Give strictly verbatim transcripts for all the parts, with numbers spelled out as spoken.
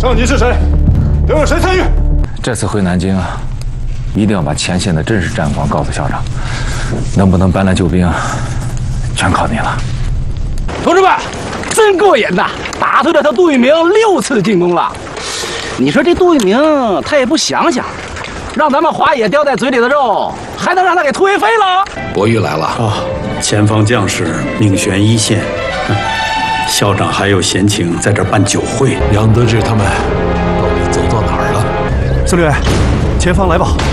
上级是谁？都有谁参与？ 这次回南京啊，一定要把前线的真实战况告诉校长。能不能搬来救兵，全靠你了。 同志们，真过瘾呐！打退了他杜聿明六次进攻了。你说这杜聿明他也不想想，让咱们华野叼在嘴里的肉，还能让他给推飞了？ 伯玉来了啊！前方将士命悬一线，校长还有闲情在这办酒会。 杨得志他们到底走到哪儿了？ 司令员，前方来报，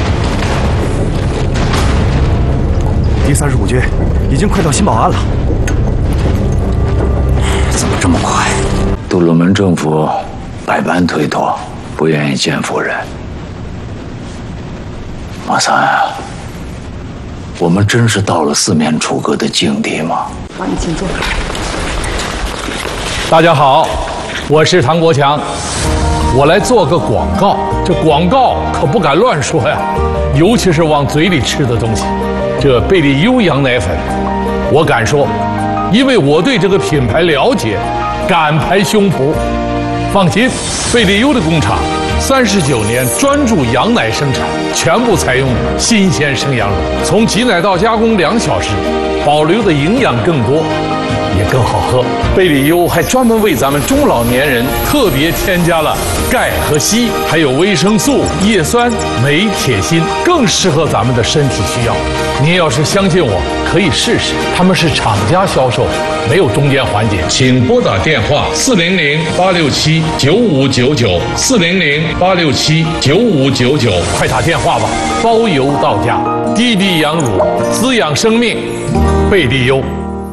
第三十五军已经快到新保安了。 怎么这么快？杜鲁门政府百般推脱，不愿意见夫人。马三啊，我们真是到了四面楚歌的境地吗？ 王你请坐。 大家好，我是唐国强，我来做个广告。这广告可不敢乱说呀，尤其是往嘴里吃的东西。这贝利优羊奶粉，我敢说，因为我对这个品牌了解，敢拍胸脯。放心，贝利优的工厂三十九年专注羊奶生产，全部采用新鲜生羊乳，从挤奶到加工两小时，保留的营养更多，也更好喝。贝利优还专门为咱们中老年人特别添加了钙和硒，还有维生素、叶酸、镁、铁、锌，更适合咱们的身体需要。您要是相信我，可以试试。他们是厂家销售，没有中间环节。请拨打电话四零零八六七九五九九四零零八六七九五九九，快打电话吧，包邮到家。滴滴羊乳，滋养生命，贝利优。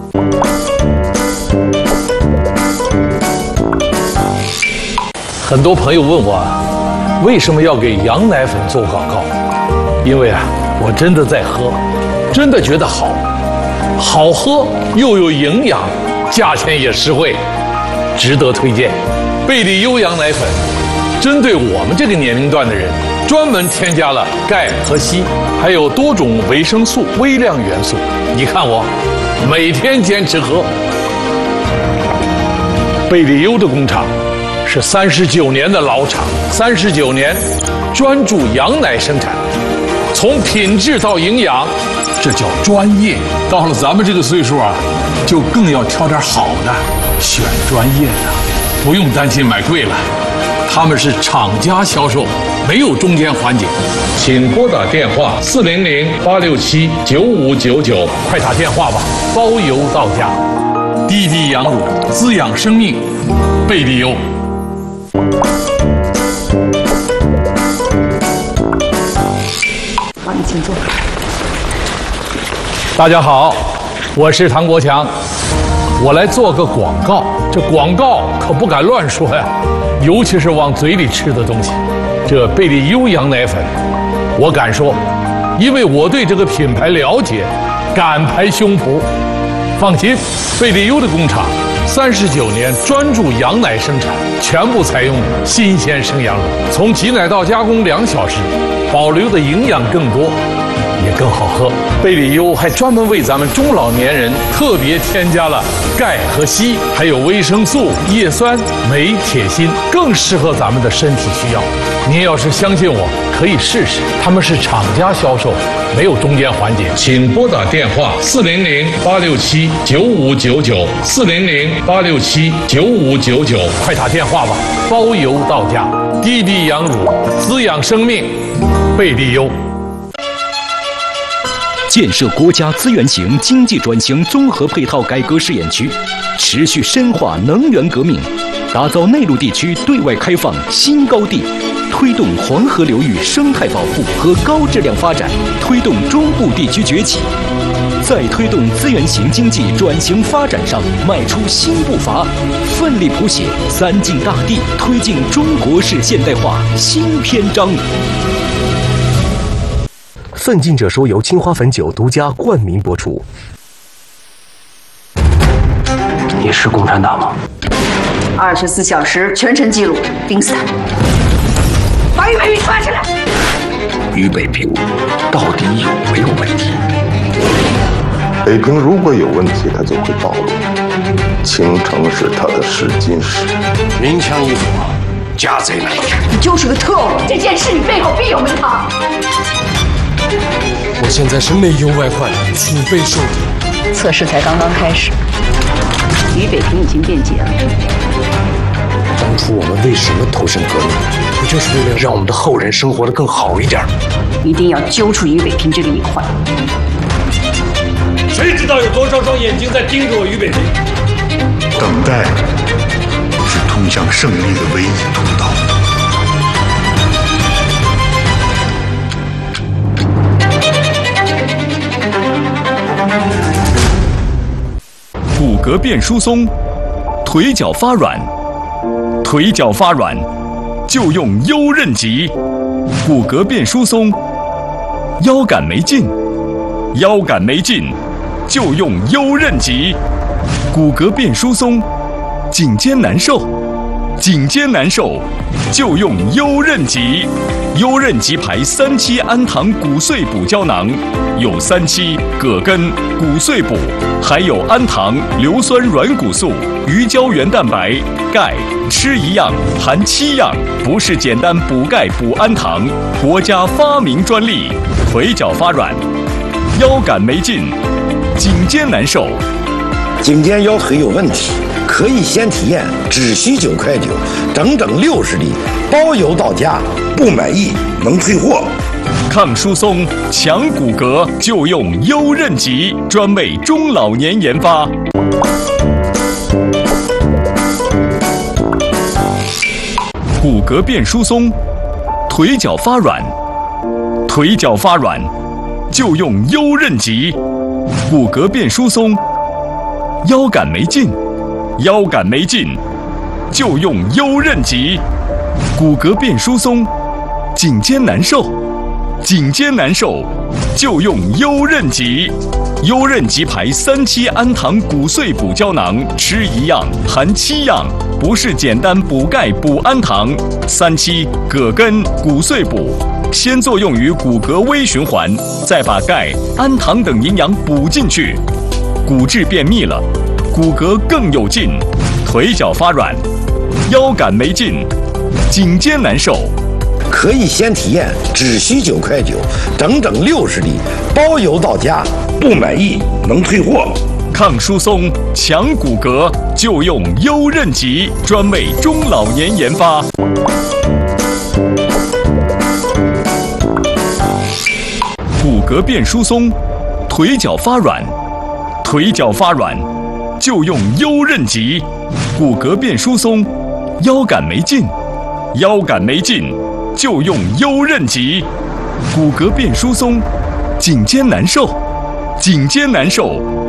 很多朋友问我，为什么要给羊奶粉做广告？因为啊，我真的在喝，真的觉得好，好喝又有营养，价钱也实惠，值得推荐。贝利优羊奶粉，针对我们这个年龄段的人，专门添加了钙和硒，还有多种维生素、微量元素。你看我，每天坚持喝。贝利优的工厂是三十九年的老厂，三十九年专注羊奶生产，从品质到营养，这叫专业。到了咱们这个岁数啊，就更要挑点好的，选专业的，不用担心买贵了。他们是厂家销售，没有中间环节。请拨打电话四零零八六七九五九九，快打电话吧，包邮到家。滴滴羊乳，滋养生命，贝利优。 王你请坐。 大家好，我是唐国强，我来做个广告。这广告可不敢乱说呀，尤其是往嘴里吃的东西。这贝利优羊奶粉，我敢说，因为我对这个品牌了解，敢拍胸脯。放心，贝利优的工厂三十九年专注羊奶生产，全部采用新鲜生羊乳，从挤奶到加工两小时，保留的营养更多，也更好喝。贝利优还专门为咱们中老年人特别添加了钙和硒，还有维生素、叶酸、镁、铁、锌，更适合咱们的身体需要。您要是相信我，可以试试。他们是厂家销售，没有中间环节。请拨打电话四零零八六七九五九九四零零八六七九五九九，快打电话吧，包邮到家。滴滴羊乳，滋养生命，贝利优。 建设国家资源型经济转型综合配套改革试验区，持续深化能源革命，打造内陆地区对外开放新高地，推动黄河流域生态保护和高质量发展，推动中部地区崛起，在推动资源型经济转型发展上迈出新步伐，奋力谱写三晋大地推进中国式现代化新篇章。 奋进者说由青花汾酒独家冠名播出。 你是共产党吗？ 二十四小时全程记录，盯死他！把俞北平抓起来！ 俞北平到底有没有问题？ 北平如果有问题，他就会暴露。青城是他的试金石。 明枪易躲， 家贼来源。 你就是个特务，这件事你背后必有名堂。 我现在是内忧外患，腹背受敌。 测试才刚刚开始，俞北平已经辩解了。 当初我们为什么投身革命？不就是为了让我们的后人生活得更好一点？ 一定要揪出俞北平这个隐患。 谁知道有多少双眼睛在盯着我俞北平？ 等待是通向胜利的唯一通道。 骨骼变疏松，腿脚发软，腿脚发软就用优韧极。骨骼变疏松，腰杆没劲，腰杆没劲就用优韧极。骨骼变疏松，颈肩难受，颈肩难受就用优韧极。优韧极牌三七氨糖骨碎补胶囊，有三七、葛根、骨碎补，还有氨糖、硫酸软骨素、鱼胶原蛋白、钙，吃一样含七样，不是简单补钙补氨糖，国家发明专利。腿脚发软，腰杆没劲，颈肩难受。 颈肩腰腿有问题，可以先体验，只需九块九，整整六十粒，包邮到家，不满意能退货。 抗疏松、强骨骼就用优韧极，专为中老年研发。骨骼变疏松，腿脚发软，腿脚发软就用优韧极。骨骼变疏松，腰杆没劲，腰杆没劲就用优韧极。骨骼变疏松，颈肩难受，颈肩难受就用优韧极。优韧极牌三七氨糖骨碎补胶囊，吃一样含七样，不是简单补钙补氨糖。三七、葛根、骨碎补，先作用于骨骼微循环，再把钙、氨糖等营养补进去，骨质变密了，骨骼更有劲。腿脚发软，腰杆没劲，颈肩难受。 可以先体验，只需九块九，整整六十粒，包邮到家，不满意能退货。 抗疏松、强骨骼就用优韧极，专为中老年研发。骨骼变疏松，腿脚发软，腿脚发软就用优韧极。骨骼变疏松，腰杆没劲，腰杆没劲就用优韧极。骨骼变疏松，颈肩难受，颈肩难受